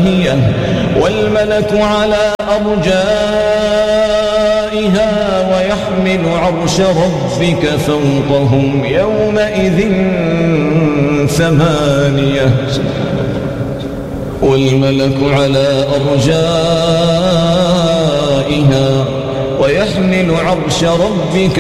ثمانية والملك على أرجائها ويحمل عرش ربك فوقهم يومئذ ثمانية والملك على أرجائها ويحمل عرش ربك